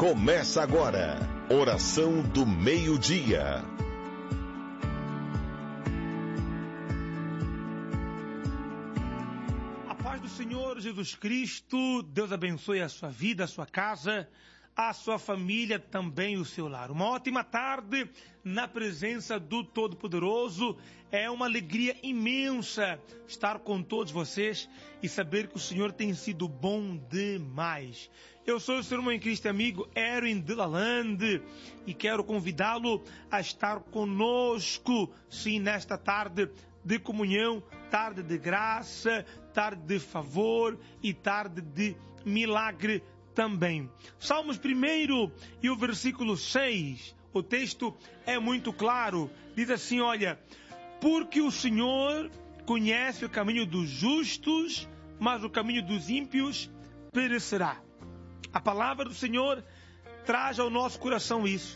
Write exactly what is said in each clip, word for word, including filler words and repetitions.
Começa agora, oração do meio-dia. A paz do Senhor Jesus Cristo, Deus abençoe a sua vida, a sua casa, a sua família, também o seu lar. Uma ótima tarde na presença do Todo-Poderoso. É uma alegria imensa estar com todos vocês e saber que o Senhor tem sido bom demais. Eu sou o seu irmão em Cristo amigo Erwin de Lalande e quero convidá-lo a estar conosco, sim, nesta tarde de comunhão, tarde de graça, tarde de favor e tarde de milagre também. Salmos primeiro e o versículo seis, o texto é muito claro, diz assim, olha, porque o Senhor conhece o caminho dos justos, mas o caminho dos ímpios perecerá. A palavra do Senhor traz ao nosso coração isso.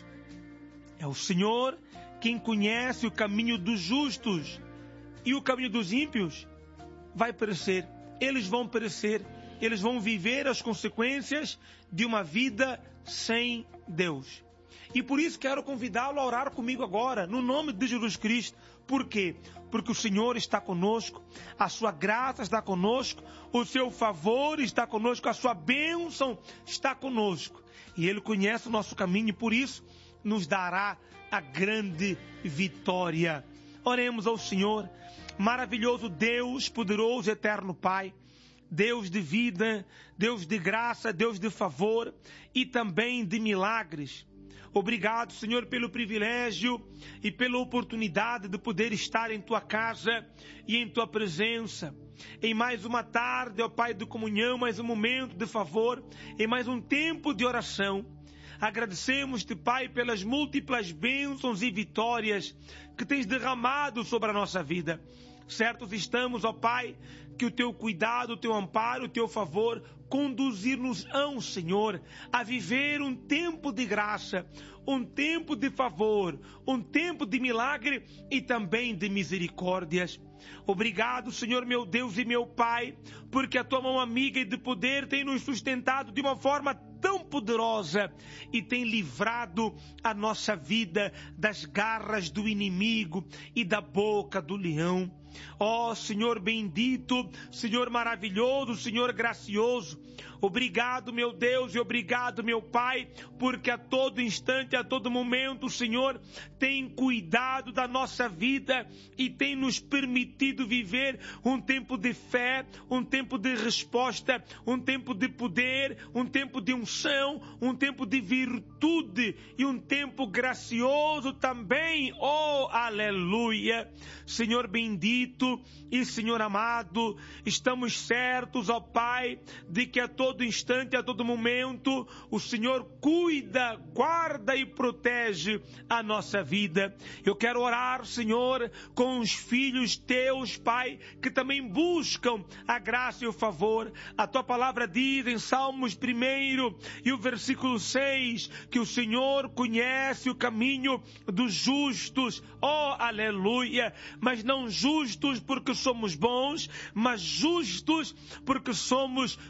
É o Senhor quem conhece o caminho dos justos e o caminho dos ímpios vai perecer. Eles vão perecer. Eles vão viver as consequências de uma vida sem Deus. E por isso quero convidá-lo a orar comigo agora, no nome de Jesus Cristo. Por quê? Porque o Senhor está conosco, a sua graça está conosco, o seu favor está conosco, a sua bênção está conosco. E Ele conhece o nosso caminho e por isso nos dará a grande vitória. Oremos ao Senhor, maravilhoso Deus, poderoso, eterno Pai. Deus de vida, Deus de graça, Deus de favor e também de milagres. Obrigado, Senhor, pelo privilégio e pela oportunidade de poder estar em Tua casa e em Tua presença. Em mais uma tarde, ó Pai de comunhão, mais um momento de favor, em mais um tempo de oração. Agradecemos-te, Pai, pelas múltiplas bênçãos e vitórias que tens derramado sobre a nossa vida. Certos estamos, ó Pai, que o Teu cuidado, o Teu amparo, o Teu favor conduzir-nos-ão, Senhor, a viver um tempo de graça, um tempo de favor, um tempo de milagre e também de misericórdias. Obrigado, Senhor, meu Deus e meu Pai, porque a Tua mão amiga e de poder tem nos sustentado de uma forma tão poderosa e tem livrado a nossa vida das garras do inimigo e da boca do leão. Ó Senhor bendito, Senhor maravilhoso, Senhor gracioso, obrigado, meu Deus, e obrigado, meu Pai, porque a todo instante, a todo momento, o Senhor tem cuidado da nossa vida e tem nos permitido viver um tempo de fé, um tempo de resposta, um tempo de poder, um tempo de unção, um tempo de virtude e um tempo gracioso também. Oh, aleluia! Senhor bendito e Senhor amado, estamos certos, ó Pai, de que a todo instante, a todo momento, o Senhor cuida, guarda e protege a nossa vida. Eu quero orar, Senhor, com os filhos teus, Pai, que também buscam a graça e o favor. A tua palavra diz em Salmos primeiro e o versículo seis, que o Senhor conhece o caminho dos justos. Oh, aleluia! Mas não justos porque somos bons, mas justos porque somos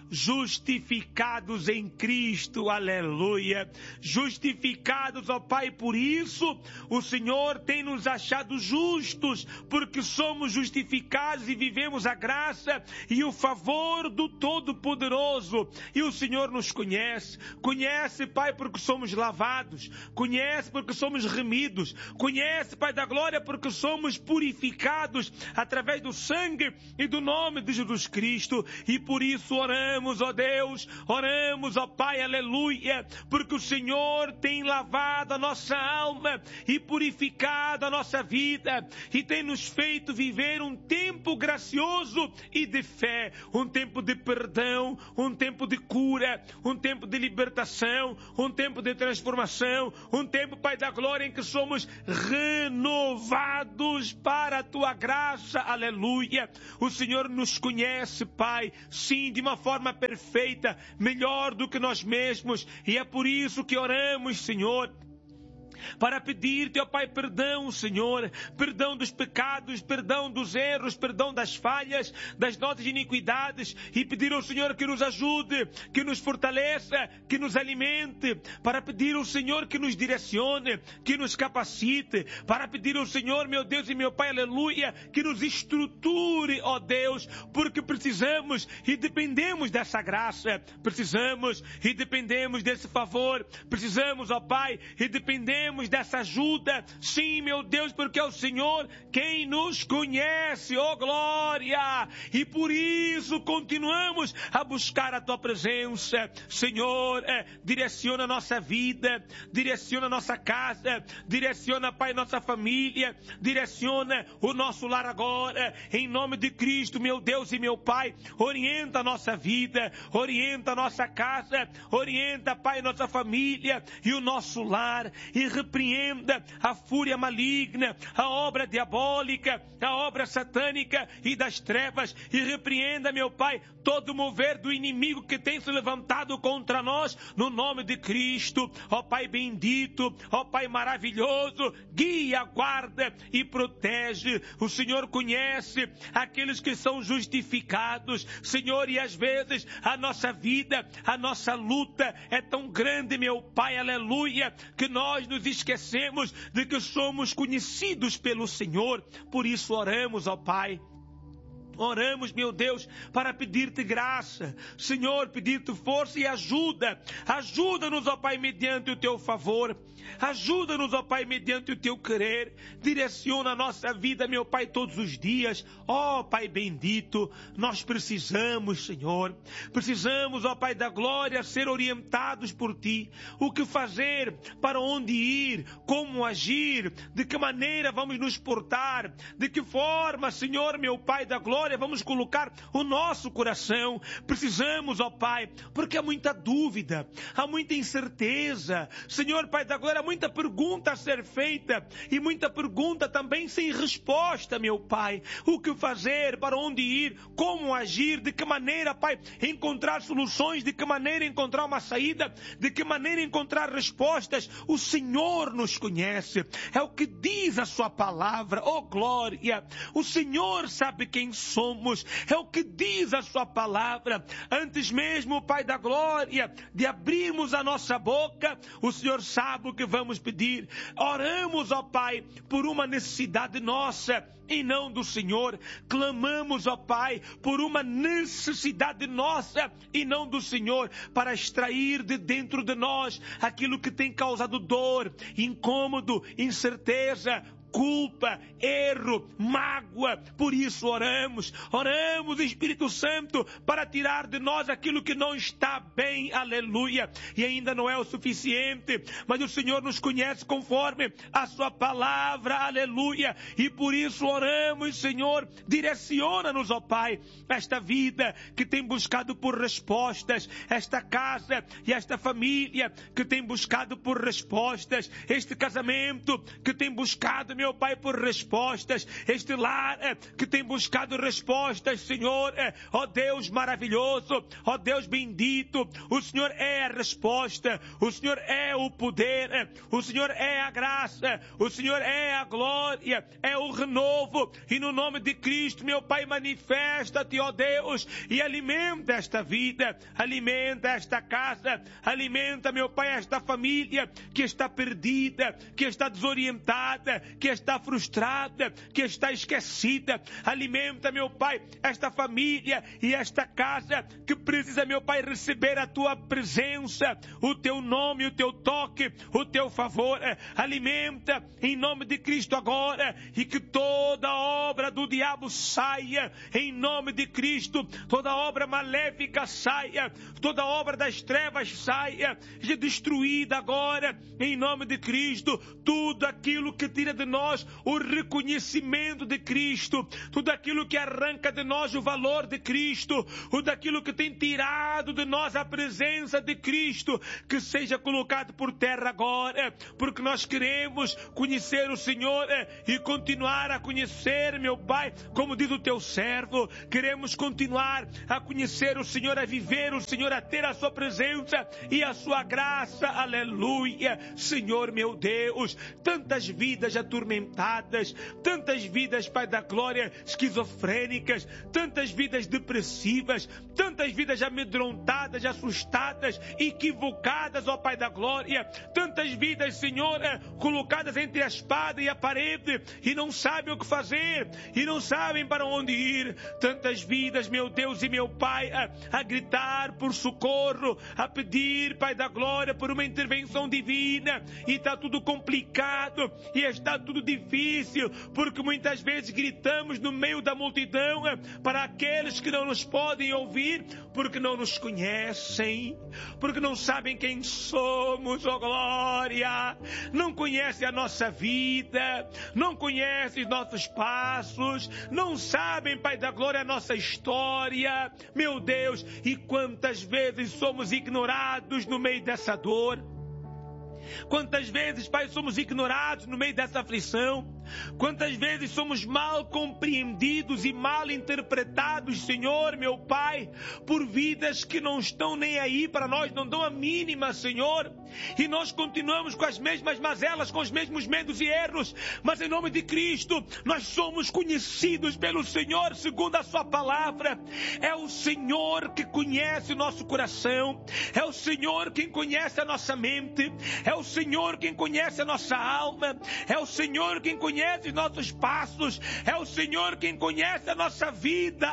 justificados em Cristo, aleluia, justificados, ó Pai, por isso o Senhor tem nos achado justos, porque somos justificados e vivemos a graça e o favor do Todo-Poderoso, e o Senhor nos conhece, conhece, Pai, porque somos lavados, conhece porque somos remidos, conhece, Pai da glória, porque somos purificados através do sangue e do nome de Jesus Cristo, e por isso oramos, ó Deus, oramos, ó Pai, aleluia, porque o Senhor tem lavado a nossa alma e purificado a nossa vida e tem nos feito viver um tempo gracioso e de fé, um tempo de perdão, um tempo de cura, um tempo de libertação, um tempo de transformação, um tempo, Pai da glória, em que somos renovados para a Tua graça, aleluia. O Senhor nos conhece, Pai, sim, de uma forma perfeita, melhor do que nós mesmos, e é por isso que oramos, Senhor, para pedir-te, ó Pai, perdão, Senhor, perdão dos pecados, perdão dos erros, perdão das falhas, das nossas iniquidades, e pedir ao Senhor que nos ajude, que nos fortaleça, que nos alimente, para pedir ao Senhor que nos direcione, que nos capacite, para pedir ao Senhor, meu Deus e meu Pai, aleluia, que nos estruture, ó Deus, porque precisamos e dependemos dessa graça, precisamos e dependemos desse favor, precisamos, ó Pai, e dependemos dessa ajuda, sim, meu Deus, porque é o Senhor quem nos conhece, ó glória, e por isso continuamos a buscar a Tua presença, Senhor, é, direciona a nossa vida, direciona a nossa casa, direciona, Pai, nossa família, direciona o nosso lar agora, em nome de Cristo, meu Deus e meu Pai, orienta a nossa vida, orienta a nossa casa, orienta, Pai, nossa família e o nosso lar, e repreenda a fúria maligna, a obra diabólica, a obra satânica e das trevas, e repreenda, meu Pai, todo o mover do inimigo que tem se levantado contra nós, no nome de Cristo, ó Pai bendito, ó Pai maravilhoso, guia, guarda e protege. O Senhor conhece aqueles que são justificados, Senhor, e às vezes a nossa vida, a nossa luta é tão grande, meu Pai, aleluia, que nós nos esquecemos de que somos conhecidos pelo Senhor. Por isso oramos, ó Pai. Oramos, meu Deus, para pedir-te graça, Senhor, pedir-te força e ajuda. Ajuda-nos, ó Pai, mediante o teu favor. Ajuda-nos, ó Pai, mediante o teu querer. Direciona a nossa vida, meu Pai, todos os dias. Ó Pai bendito, nós precisamos, Senhor. Precisamos, ó Pai da glória, ser orientados por Ti. O que fazer, para onde ir, como agir, de que maneira vamos nos portar, de que forma, Senhor, meu Pai da glória, vamos colocar o nosso coração. Precisamos, ó Pai, porque há muita dúvida, há muita incerteza, Senhor, Pai da glória, há muita pergunta a ser feita, e muita pergunta também sem resposta, meu Pai. O que fazer, para onde ir, como agir, de que maneira, Pai, encontrar soluções, de que maneira encontrar uma saída, de que maneira encontrar respostas. O Senhor nos conhece, é o que diz a sua palavra, ó glória. O Senhor sabe quem somos. Somos, é o que diz a sua palavra. Antes mesmo, Pai da glória, de abrirmos a nossa boca, o Senhor sabe o que vamos pedir. Oramos, ó Pai, por uma necessidade nossa e não do Senhor. Clamamos, ó Pai, por uma necessidade nossa e não do Senhor, para extrair de dentro de nós aquilo que tem causado dor, incômodo, incerteza, culpa, erro, mágoa. Por isso oramos, oramos, Espírito Santo, para tirar de nós aquilo que não está bem, aleluia. E ainda não é o suficiente, mas o Senhor nos conhece conforme a sua palavra, aleluia. E por isso oramos, Senhor, direciona-nos, ó Pai, esta vida que tem buscado por respostas, esta casa e esta família que tem buscado por respostas, este casamento que tem buscado, meu Pai, por respostas, este lar é, que tem buscado respostas, Senhor, é, ó Deus maravilhoso, ó Deus bendito, o Senhor é a resposta, o Senhor é o poder, é, o Senhor é a graça, o Senhor é a glória, é o renovo, e no nome de Cristo, meu Pai, manifesta-te, ó Deus, e alimenta esta vida, alimenta esta casa, alimenta, meu Pai, esta família que está perdida, que está desorientada, que está frustrada, que está esquecida. Alimenta, meu Pai, esta família e esta casa que precisa, meu Pai, receber a Tua presença, o Teu nome, o Teu toque, o Teu favor. Alimenta em nome de Cristo agora, e que toda obra do diabo saia em nome de Cristo, toda obra maléfica saia, toda obra das trevas saia, seja destruída agora em nome de Cristo. Tudo aquilo que tira de nós nós o reconhecimento de Cristo, tudo aquilo que arranca de nós o valor de Cristo, tudo aquilo que tem tirado de nós a presença de Cristo, que seja colocado por terra agora, porque nós queremos conhecer o Senhor e continuar a conhecer, meu Pai, como diz o teu servo, queremos continuar a conhecer o Senhor, a viver o Senhor, a ter a sua presença e a sua graça, aleluia. Senhor meu Deus, tantas vidas atormentadas, tantas vidas, Pai da glória, esquizofrênicas, tantas vidas depressivas, tantas vidas amedrontadas, assustadas, equivocadas, ó Pai da glória, tantas vidas, Senhor, colocadas entre a espada e a parede e não sabem o que fazer e não sabem para onde ir, tantas vidas, meu Deus e meu Pai, a, a gritar por socorro, a pedir, Pai da glória, por uma intervenção divina, e está tudo complicado e está tudo difícil, porque muitas vezes gritamos no meio da multidão para aqueles que não nos podem ouvir, porque não nos conhecem, porque não sabem quem somos, ó glória, não conhecem a nossa vida, não conhecem os nossos passos, não sabem, Pai da glória, a nossa história, meu Deus, e quantas vezes somos ignorados no meio dessa dor. Quantas vezes, Pai, somos ignorados no meio dessa aflição. Quantas vezes somos mal compreendidos e mal interpretados, Senhor, meu Pai, por vidas que não estão nem aí para nós, não dão a mínima, Senhor. E nós continuamos com as mesmas mazelas, com os mesmos medos e erros. Mas em nome de Cristo, nós somos conhecidos pelo Senhor segundo a sua palavra. É o Senhor que conhece o nosso coração. É o Senhor quem conhece a nossa mente. É o Senhor quem conhece a nossa alma. É o Senhor quem conhece os nossos passos. É o Senhor quem conhece a nossa vida.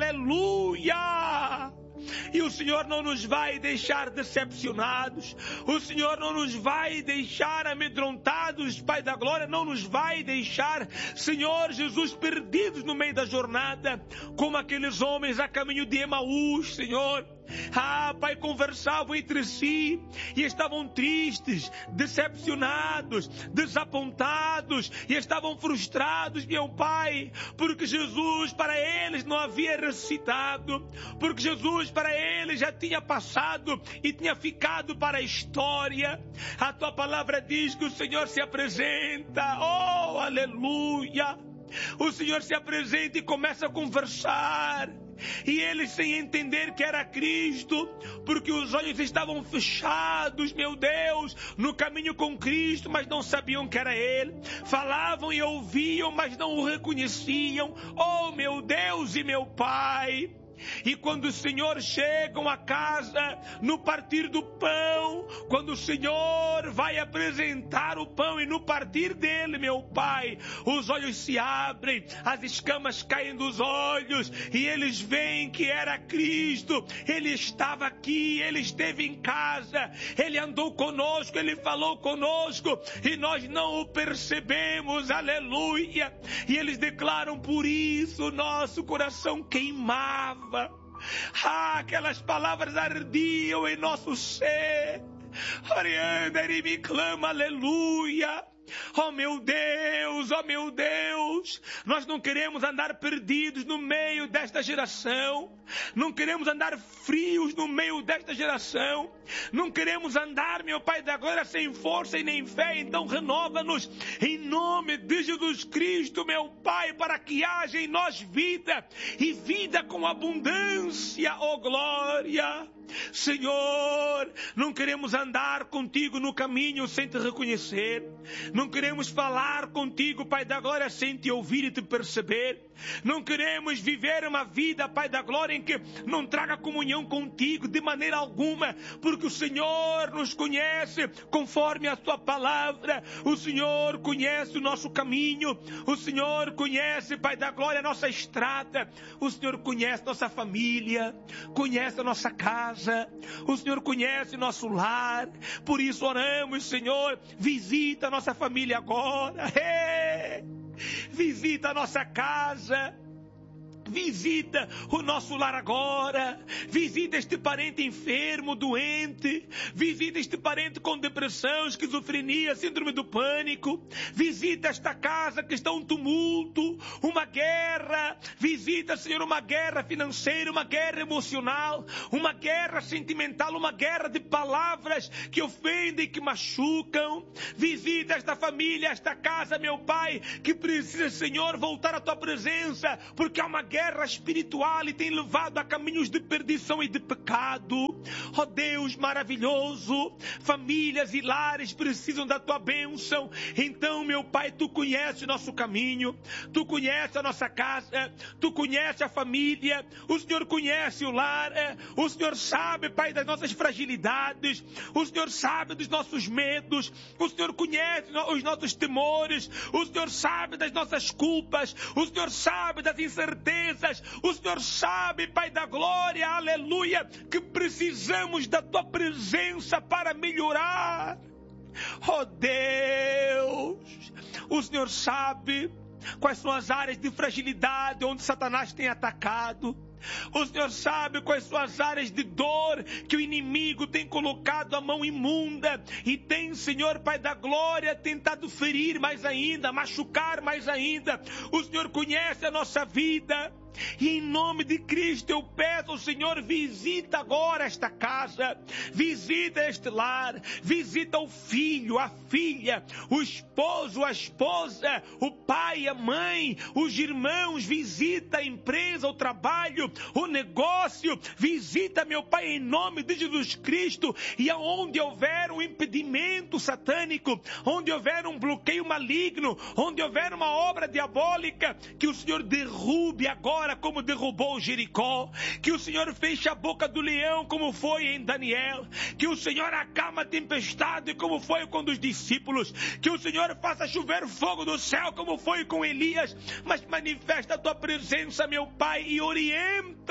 Aleluia! E o Senhor não nos vai deixar decepcionados. O Senhor não nos vai deixar amedrontados, Pai da glória. Não nos vai deixar, Senhor Jesus, perdidos no meio da jornada, como aqueles homens a caminho de Emaús, Senhor. Ah, Pai, conversavam entre si e estavam tristes, decepcionados, desapontados e estavam frustrados, meu Pai, porque Jesus para eles não havia ressuscitado, porque Jesus para eles já tinha passado e tinha ficado para a história. A tua palavra diz que o Senhor se apresenta, oh, aleluia, o Senhor se apresenta e começa a conversar. E eles sem entender que era Cristo, porque os olhos estavam fechados, meu Deus, no caminho com Cristo, mas não sabiam que era Ele. Falavam e ouviam, mas não o reconheciam. Oh, meu Deus e meu Pai! E quando o Senhor chega a casa, no partir do pão, quando o Senhor vai apresentar o pão e no partir dele, meu Pai, os olhos se abrem, as escamas caem dos olhos e eles veem que era Cristo. Ele estava aqui, Ele esteve em casa, Ele andou conosco, Ele falou conosco e nós não o percebemos, aleluia. E eles declaram: por isso nosso coração queimava. Ah, aquelas palavras ardiam em nosso ser. Orianda, ele me clama, aleluia. Oh meu Deus, oh meu Deus, nós não queremos andar perdidos no meio desta geração, não queremos andar frios no meio desta geração, não queremos andar, meu Pai da glória, sem força e nem fé. Então renova-nos em nome de Jesus Cristo, meu Pai, para que haja em nós vida e vida com abundância, oh glória. Senhor, não queremos andar contigo no caminho sem te reconhecer, não queremos falar contigo, Pai da glória, sem te ouvir e te perceber, não queremos viver uma vida, Pai da glória, em que não traga comunhão contigo de maneira alguma, porque o Senhor nos conhece conforme a tua palavra, o Senhor conhece o nosso caminho, o Senhor conhece, Pai da glória, a nossa estrada, o Senhor conhece nossa família, conhece a nossa casa, o Senhor conhece nosso lar. Por isso oramos, Senhor, visita a nossa família agora, hey! Visita a nossa casa, visita o nosso lar agora. Visita este parente enfermo, doente. Visita este parente com depressão, esquizofrenia, síndrome do pânico. Visita esta casa que está um tumulto, uma guerra. Visita, Senhor, uma guerra financeira, uma guerra emocional, uma guerra sentimental, uma guerra de palavras que ofendem e que machucam. Visita esta família, esta casa, meu Pai, que precisa, Senhor, voltar à Tua presença, porque há uma guerra espiritual e tem levado a caminhos de perdição e de pecado. Ó Deus maravilhoso, famílias e lares precisam da Tua bênção. Então, meu Pai, Tu conheces o nosso caminho, Tu conheces a nossa casa, Tu conheces a família, o Senhor conhece o lar, o Senhor sabe, Pai, das nossas fragilidades, o Senhor sabe dos nossos medos, o Senhor conhece os nossos temores, o Senhor sabe das nossas culpas, o Senhor sabe das incertezas, o Senhor sabe, Pai da glória, aleluia, que precisamos da Tua presença para melhorar. Oh Deus, o Senhor sabe quais são as áreas de fragilidade onde Satanás tem atacado. O Senhor sabe quais são as áreas de dor que o inimigo tem colocado a mão imunda e tem, Senhor, Pai da glória, tentado ferir mais ainda, machucar mais ainda. O Senhor conhece a nossa vida. E em nome de Cristo eu peço, Senhor, visita agora esta casa, visita este lar, visita o filho, a filha, o esposo, a esposa, o pai, a mãe, os irmãos, visita a empresa, o trabalho, o negócio, visita, meu Pai, em nome de Jesus Cristo, e aonde houver um impedimento satânico, onde houver um bloqueio maligno, onde houver uma obra diabólica, que o Senhor derrube agora, como derrubou Jericó, que o Senhor feche a boca do leão, como foi em Daniel, que o Senhor acalma a tempestade, como foi com os discípulos, que o Senhor faça chover fogo do céu, como foi com Elias, mas manifesta a Tua presença, meu Pai, e orienta,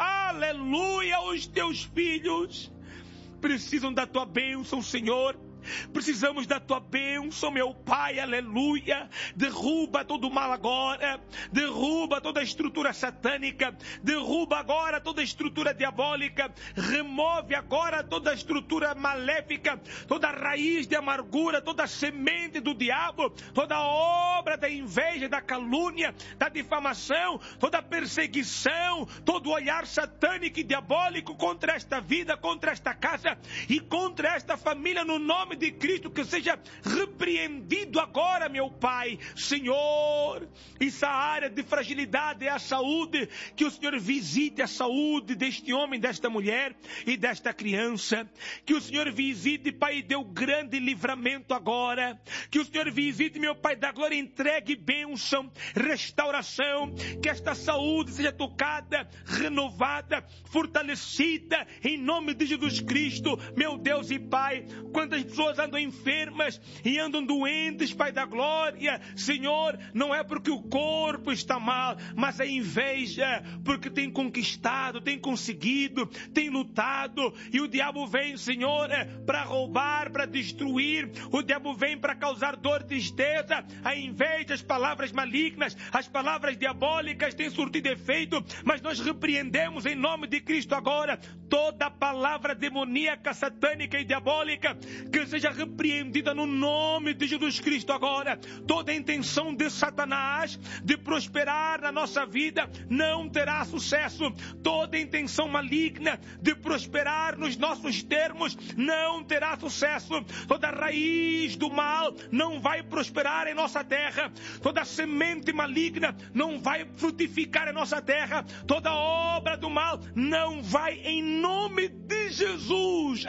aleluia, os Teus filhos. Precisam da Tua bênção, Senhor. Precisamos da Tua bênção, meu Pai, aleluia. Derruba todo o mal agora, derruba toda a estrutura satânica, derruba agora toda a estrutura diabólica, remove agora toda a estrutura maléfica, toda a raiz de amargura, toda a semente do diabo, toda a obra da inveja, da calúnia, da difamação, toda a perseguição, todo o olhar satânico e diabólico contra esta vida, contra esta casa e contra esta família, no nome de Cristo, que seja repreendido agora, meu Pai, Senhor. Essa área de fragilidade é a saúde, que o Senhor visite a saúde deste homem, desta mulher e desta criança, que o Senhor visite, Pai, e dê o grande livramento agora, que o Senhor visite, meu Pai da glória, entregue bênção, restauração, que esta saúde seja tocada, renovada, fortalecida, em nome de Jesus Cristo, meu Deus e Pai. Quantas pessoas andam enfermas e andam doentes, Pai da glória, Senhor, não é porque o corpo está mal, mas é inveja, porque tem conquistado, tem conseguido, tem lutado, e o diabo vem, Senhor, para roubar, para destruir, o diabo vem para causar dor, tristeza, a inveja, as palavras malignas, as palavras diabólicas têm surtido efeito, mas nós repreendemos em nome de Cristo agora toda palavra demoníaca, satânica e diabólica, que seja repreendida no nome de Jesus Cristo agora. Toda a intenção de Satanás de prosperar na nossa vida não terá sucesso. Toda a intenção maligna de prosperar nos nossos termos não terá sucesso. Toda raiz do mal não vai prosperar em nossa terra. Toda semente maligna não vai frutificar em nossa terra. Toda obra do mal não vai, em nome de Jesus,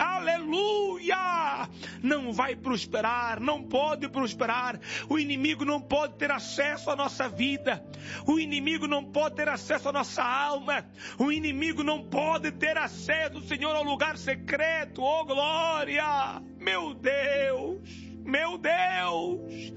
aleluia, não vai prosperar, não pode prosperar. O inimigo não pode ter acesso à nossa vida, o inimigo não pode ter acesso à nossa alma, o inimigo não pode ter acesso, Senhor, ao lugar secreto. Oh glória, meu Deus, meu Deus,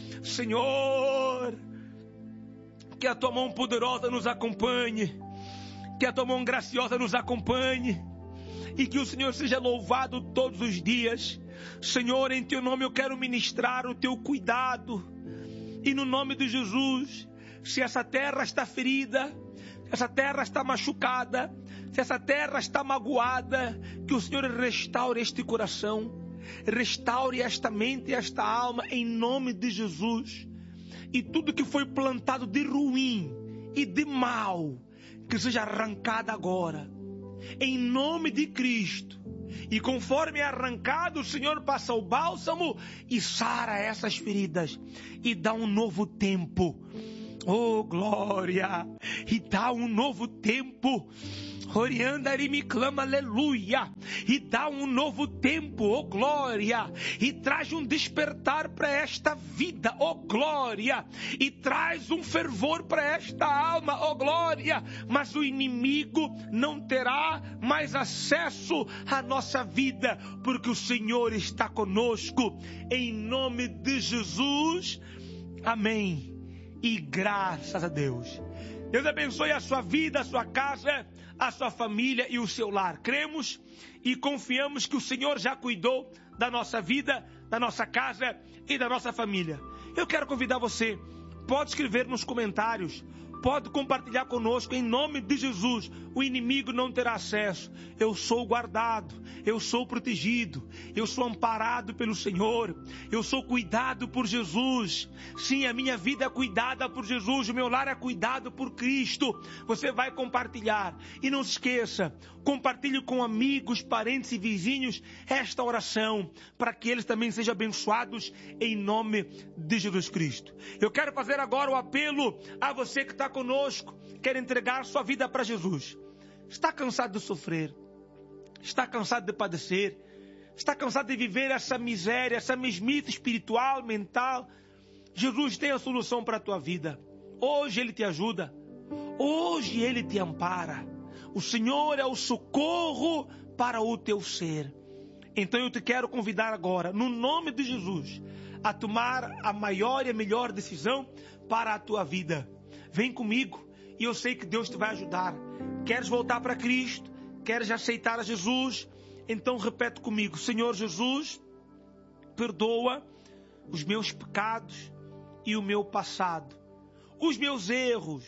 Senhor, que a Tua mão poderosa nos acompanhe, que a Tua mão graciosa nos acompanhe, e que o Senhor seja louvado todos os dias. Senhor, em Teu nome eu quero ministrar o Teu cuidado, e no nome de Jesus, se essa terra está ferida, Se essa terra está machucada, se essa terra está magoada, que o Senhor restaure este coração, restaure esta mente e esta alma em nome de Jesus. E tudo que foi plantado de ruim e de mal, que seja arrancado agora, em nome de Cristo. E conforme é arrancado, o Senhor passa o bálsamo e sara essas feridas e dá um novo tempo. Oh, glória! E dá um novo tempo. Oriandari me clama, aleluia. E dá um novo tempo, oh glória. E traz um despertar para esta vida, oh glória. E traz um fervor para esta alma, oh glória. Mas o inimigo não terá mais acesso à nossa vida, porque o Senhor está conosco. Em nome de Jesus, amém. E graças a Deus. Deus abençoe a sua vida, a sua casa, a sua família e o seu lar. Cremos e confiamos que o Senhor já cuidou da nossa vida, da nossa casa e da nossa família. Eu quero convidar você, pode escrever nos comentários, pode compartilhar conosco em nome de Jesus. O inimigo não terá acesso. Eu sou guardado, eu sou protegido, eu sou amparado pelo Senhor, eu sou cuidado por Jesus. Sim, a minha vida é cuidada por Jesus, o meu lar é cuidado por Cristo. Você vai compartilhar e não se esqueça, compartilhe com amigos, parentes e vizinhos esta oração, para que eles também sejam abençoados em nome de Jesus Cristo. Eu quero fazer agora o apelo a você que está conosco, quer entregar sua vida para Jesus. Está cansado de sofrer? Está cansado de padecer? Está cansado de viver essa miséria, essa mesmice espiritual, mental? Jesus tem a solução para a tua vida. Hoje Ele te ajuda. Hoje Ele te ampara. O Senhor é o socorro para o teu ser. Então eu te quero convidar agora, no nome de Jesus, a tomar a maior e a melhor decisão para a tua vida. Vem comigo e eu sei que Deus te vai ajudar. Queres voltar para Cristo? Queres aceitar a Jesus? Então repete comigo: Senhor Jesus, perdoa os meus pecados e o meu passado, os meus erros.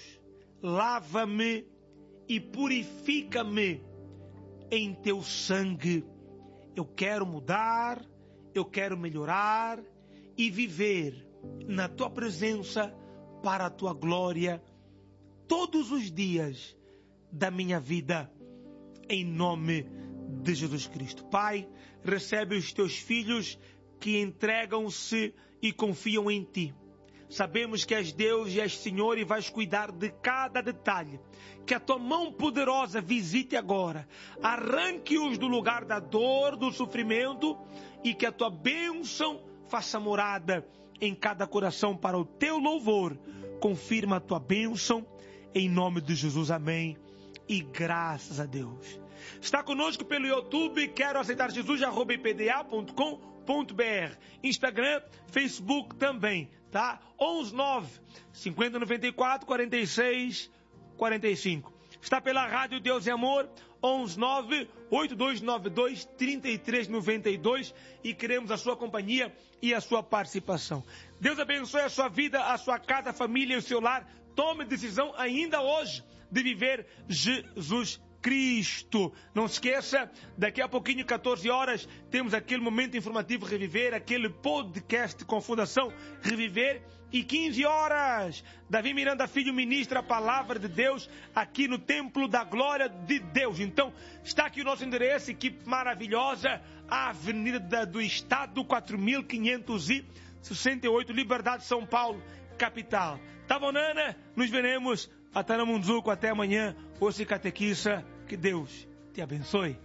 Lava-me e purifica-me em teu sangue. Eu quero mudar, eu quero melhorar e viver na tua presença para a tua glória todos os dias da minha vida, em nome de Jesus Cristo. Pai, recebe os teus filhos que entregam-se e confiam em ti. Sabemos que és Deus e és Senhor e vais cuidar de cada detalhe. Que a tua mão poderosa visite agora, arranque-os do lugar da dor, do sofrimento, e que a tua bênção faça morada em cada coração para o teu louvor. Confirma a tua bênção em nome de Jesus, amém. E graças a Deus. Está conosco pelo YouTube, quero aceitar Jesus, arroba i p d a ponto com ponto b r. Instagram, Facebook também, tá? onze nove, cinquenta, noventa e quatro, quarenta e seis, quarenta e cinco. Está pela Rádio Deus e Amor, onze nove, oito dois nove dois, trinta e três noventa e dois, e queremos a sua companhia e a sua participação. Deus abençoe a sua vida, a sua casa, a família e o seu lar. Tome decisão ainda hoje de viver Jesus Cristo. Não se esqueça, daqui a pouquinho, quatorze horas, temos aquele momento informativo Reviver, aquele podcast com Fundação Reviver. E quinze horas, Davi Miranda Filho ministra a palavra de Deus aqui no Templo da Glória de Deus. Então, está aqui o nosso endereço, equipe maravilhosa, a Avenida do Estado, quatro mil quinhentos e sessenta e oito, Liberdade, São Paulo, capital. Tá bom, Nana? Nos veremos. Atana Munzuco, até amanhã. Ouça e catequiza. Que Deus te abençoe.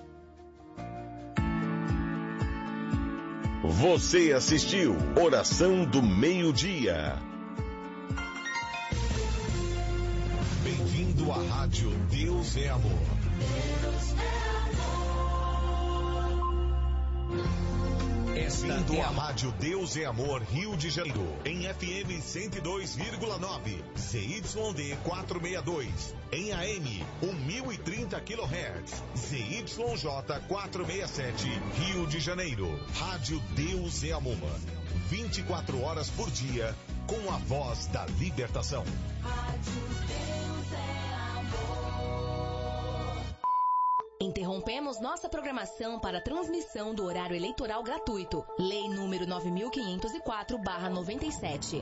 Você assistiu Oração do Meio-Dia. Bem-vindo à Rádio Deus é Amor. Deus é amor. Bem-vindo à Rádio Deus é Amor, Rio de Janeiro, em F M cento e dois vírgula nove, Z Y D quatrocentos e sessenta e dois, em A M mil e trinta quilohertz, Z Y J quatrocentos e sessenta e sete, Rio de Janeiro. Rádio Deus é Amor, vinte e quatro horas por dia, com a voz da libertação. Rádio Deus é Amor. Interrompemos nossa programação para transmissão do horário eleitoral gratuito. Lei número nove mil quinhentos e quatro barra noventa e sete.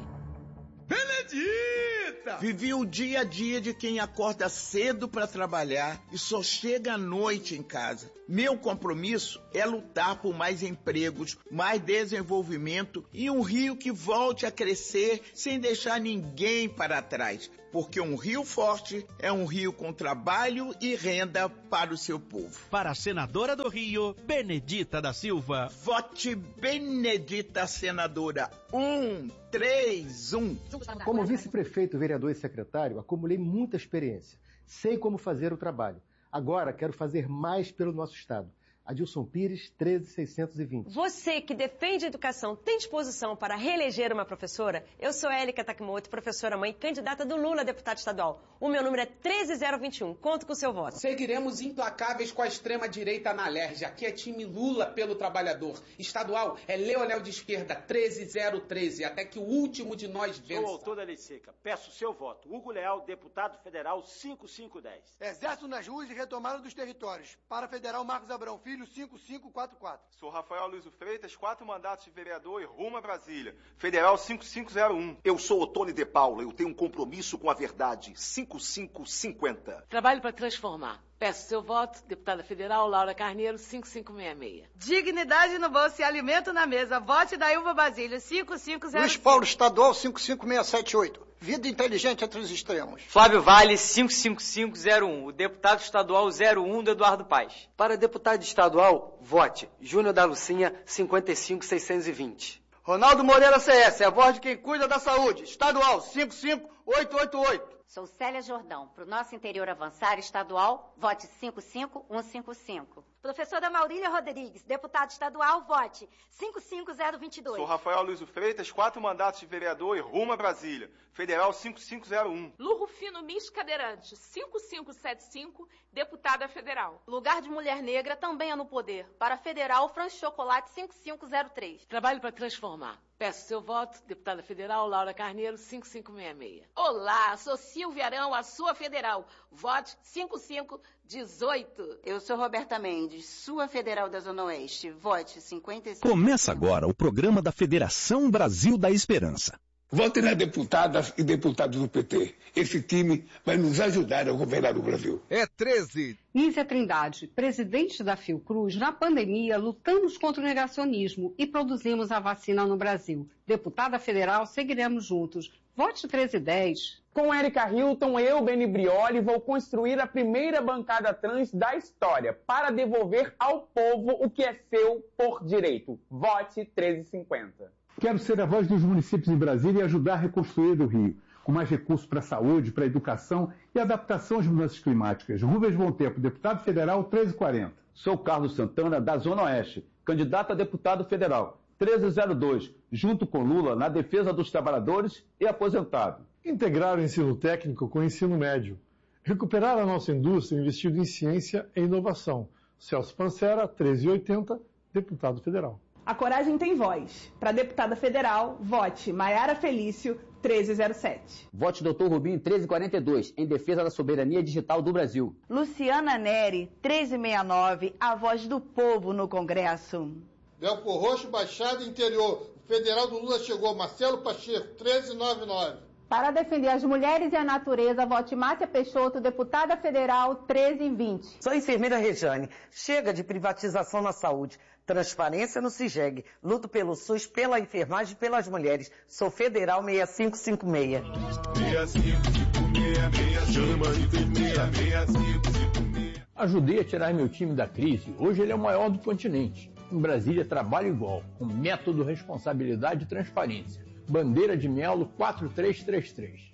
Benedita! Vivi o dia a dia de quem acorda cedo para trabalhar e só chega à noite em casa. Meu compromisso é lutar por mais empregos, mais desenvolvimento e um Rio que volte a crescer sem deixar ninguém para trás. Porque um Rio forte é um Rio com trabalho e renda para o seu povo. Para a senadora do Rio, Benedita da Silva. Vote Benedita, senadora. Um, três, um. Como vice-prefeito, vereador e secretário, acumulei muita experiência. Sei como fazer o trabalho. Agora quero fazer mais pelo nosso estado. Adilson Pires, treze mil seiscentos e vinte. Você que defende a educação tem disposição para reeleger uma professora? Eu sou Élica Takimoto, professora mãe, candidata do Lula a deputada estadual. O meu número é treze mil vinte e um. Conto com o seu voto. Seguiremos implacáveis com a extrema-direita na Alerj. Aqui é time Lula pelo trabalhador. Estadual é Leonel de esquerda, treze mil treze. Até que o último de nós vença. Sou autor da lei seca. Peço seu voto. Hugo Leal, deputado federal, cinco cinco um zero. Exército nas ruas e retomada dos territórios. Para federal Marcos Abrão Filho, cinco cinco quatro quatro. Sou Rafael Luiz Freitas, quatro mandatos de vereador e rumo a Brasília. Federal cinco cinco zero um. Eu sou Otone de Paula, eu tenho um compromisso com a verdade. cinco cinco cinco zero. Trabalho para transformar. Peço seu voto, deputada federal Laura Carneiro, cinco cinco seis seis. Dignidade no bolso e alimento na mesa. Vote da Ilva Basílio, cinco cinco zero. Luiz Paulo Estadual, cinco cinco seis sete oito. Vida inteligente entre os extremos. Flávio Vale, cinco cinco cinco zero um. O deputado estadual zero um do Eduardo Paes. Para deputado estadual, vote Júnior da Lucinha, cinquenta e cinco mil seiscentos e vinte. Ronaldo Moreira C S, é a voz de quem cuida da saúde. Estadual, cinco cinco oito oito oito. Sou Célia Jordão. Para o nosso interior avançar estadual, vote cinco cinco um cinco cinco. Professora Maurília Rodrigues, deputado estadual, vote cinco cinco zero dois dois. Sou Rafael Luiz Freitas, quatro mandatos de vereador e rumo a Brasília. Federal cinco cinco zero um. Lu Rufino Mis Cadeirante, cinco cinco sete cinco, deputada federal. Lugar de mulher negra também é no poder. Para federal, Franz Chocolate, cinco cinco zero três. Trabalho para transformar. Peço seu voto, deputada federal Laura Carneiro, cinco cinco seis seis. Olá, sou Silvia Arão, a sua federal. Vote cinco cinco um oito. Eu sou Roberta Mendes, sua federal da Zona Oeste. Vote cinquenta e cinco. Começa agora o programa da Federação Brasil da Esperança. Vote nas deputadas e deputados do P T. Esse time vai nos ajudar a governar o Brasil. É treze. Nízia Trindade, presidente da Fiocruz, na pandemia lutamos contra o negacionismo e produzimos a vacina no Brasil. Deputada federal, seguiremos juntos. Vote treze dez. Com Érica Hilton, eu, Beni Brioli, vou construir a primeira bancada trans da história para devolver ao povo o que é seu por direito. Vote treze cinquenta. Quero ser a voz dos municípios em Brasília e ajudar a reconstruir o Rio, com mais recursos para a saúde, para a educação e adaptação às mudanças climáticas. Rubens Bom Tempo, deputado federal, treze quarenta. Sou Carlos Santana, da Zona Oeste, candidato a deputado federal, treze zero dois, junto com Lula na defesa dos trabalhadores e aposentados. Integrar o ensino técnico com o ensino médio. Recuperar a nossa indústria investindo em ciência e inovação. Celso Pancera, treze oitenta, deputado federal. A coragem tem voz. Para deputada federal, vote Maiara Felício, treze zero sete. Vote doutor Rubinho, treze quarenta e dois, em defesa da soberania digital do Brasil. Luciana Neri, treze sessenta e nove, a voz do povo no Congresso. Belfor Roxo, Baixada Interior. O federal do Lula chegou, Marcelo Pacheco, treze noventa e nove. Para defender as mulheres e a natureza, vote Márcia Peixoto, deputada federal, treze vinte. Sou enfermeira Rejane. Chega de privatização na saúde. Transparência no CIGEG. Luto pelo SUS, pela enfermagem e pelas mulheres. Sou federal seis cinco cinco seis. seis cinco cinco seis, chama enfermeira seis cinco cinco seis. Ajudei a tirar meu time da crise. Hoje ele é o maior do continente. Em Brasília, trabalho igual, com método, responsabilidade e transparência. Bandeira de Melo quatro três três três.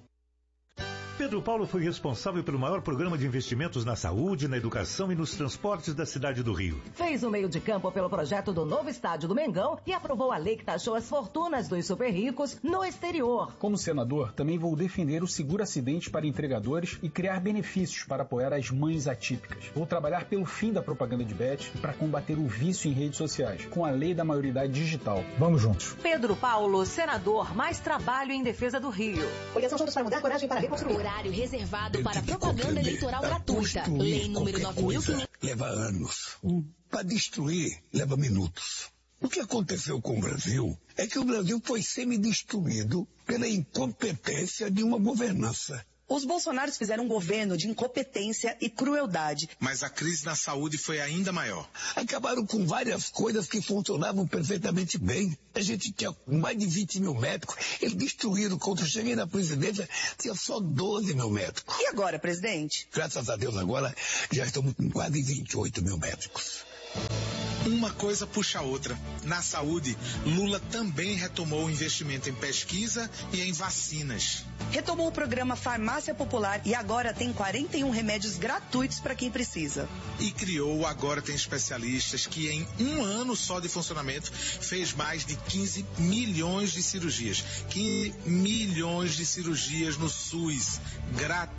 Pedro Paulo foi responsável pelo maior programa de investimentos na saúde, na educação e nos transportes da cidade do Rio. Fez o meio de campo pelo projeto do novo estádio do Mengão e aprovou a lei que taxou as fortunas dos super ricos no exterior. Como senador, também vou defender o seguro acidente para entregadores e criar benefícios para apoiar as mães atípicas. Vou trabalhar pelo fim da propaganda de bet e para combater o vício em redes sociais, com a lei da maioridade digital. Vamos juntos. Pedro Paulo, senador, mais trabalho em defesa do Rio. Coligação Juntos para Mudar, coragem para reconstruir. horário reservado para propaganda eleitoral gratuita. Lei número nove mil e quinhentos. Leva anos. Hum. Para destruir, leva minutos. O que aconteceu com o Brasil é que o Brasil foi semi-destruído pela incompetência de uma governança. Os bolsonaros fizeram um governo de incompetência e crueldade. Mas a crise na saúde foi ainda maior. Acabaram com várias coisas que funcionavam perfeitamente bem. A gente tinha mais de vinte mil médicos. Eles destruíram. Quando eu cheguei na presidência, tinha só doze mil médicos. E agora, presidente? Graças a Deus, agora já estamos com quase vinte e oito mil médicos. Uma coisa puxa a outra. Na saúde, Lula também retomou o investimento em pesquisa e em vacinas. Retomou o programa Farmácia Popular e agora tem quarenta e um remédios gratuitos para quem precisa. E criou o Agora Tem Especialistas, que em um ano só de funcionamento fez mais de quinze milhões de cirurgias. quinze milhões de cirurgias no SUS, gratuito.